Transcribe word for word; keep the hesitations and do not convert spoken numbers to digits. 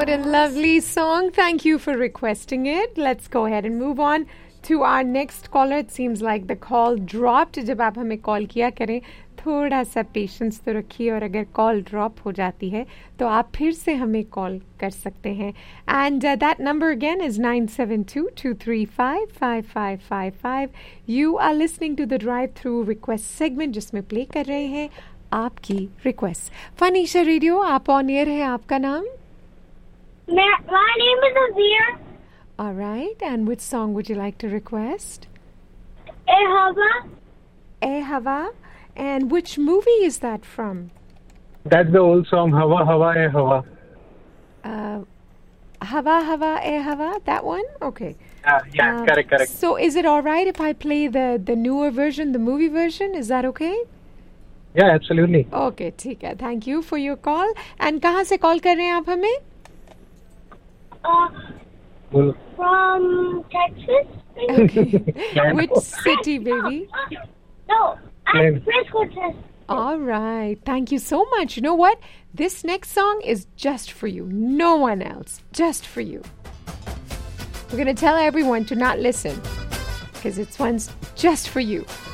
What a lovely song. Thank you for requesting it. Let's go ahead and move on to our next caller. It seems like the call dropped. जब आप हमें call किया करें थोड़ा सा patience तो रखिए और अगर कॉल ड्रॉप हो जाती है तो आप फिर से हमें कॉल कर सकते हैं. And that number again is nine seven to to three five five five five five. You are listening to the drive through request segment जिसमें प्ले कर रहे हैं आपकी रिक्वेस्ट. फनीशा रेडियो, आप ऑन एयर है. आपका नाम? My name is Azir. All right, and which song would you like to request? Eh Hava. Eh Hava. And which movie is that from? That's the old song, Hava Hava Eh Hava. Uh, Hava Hava Eh Hava, that one? Okay. Uh, yeah, uh, correct, correct. So is it all right if I play the, the newer version, the movie version? Is that okay? Yeah, absolutely. Okay, ठीक है. Thank you for your call. And कहाँ से call कर रहे हैं आप हमें? Uh, from Texas. Okay. Which city, baby? No, I'm Frisco, Texas. All right. Thank you so much. You know what? This next song is just for you. No one else. Just for you. We're going to tell everyone to not listen because it's one's just for you.